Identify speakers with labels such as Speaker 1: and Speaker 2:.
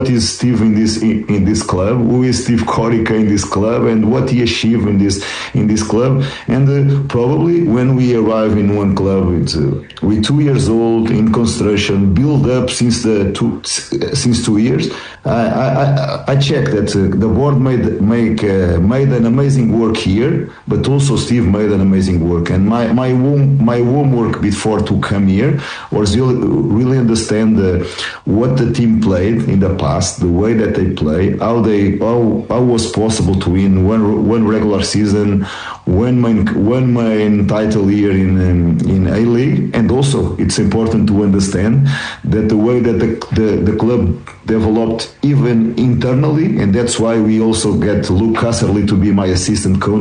Speaker 1: is Steve in this club, who is Steve Corica in this club, and what he achieved in this club. And probably when we arrive in one club with 2 years old in construction, build up since 2 years. I checked that the board made an amazing work here, but also Steve made an amazing work. And my homework before to come here was really understand what the team played in the past, the way that they play, how was possible to win one regular season, one main title year in A League. And also it's important to understand that the way that the club developed even internally, and that's why we also get Luke Casserly to be my assistant coach